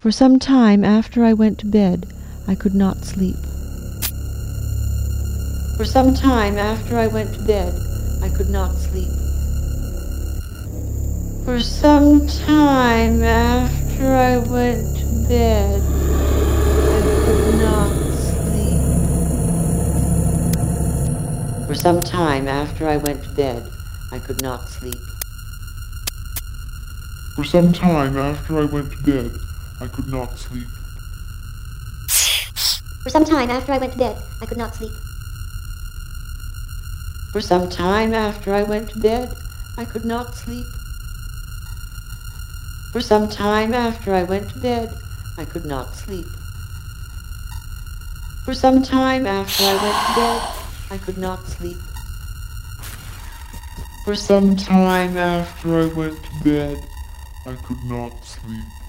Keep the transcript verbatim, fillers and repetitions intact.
For some time after I went to bed, I could not sleep. For some time after I went to bed, I could not sleep. For some time after I went to bed, I could not sleep. For some time after I went to bed, I could not sleep. For some time after I went to bed, I could not sleep. For some time after I went to bed, I could not sleep. For some time after I went to bed, I could not sleep. For some time after I went to bed, I could not sleep. For some time after I went to bed, I could not sleep. For some time after I went to bed, I could not sleep.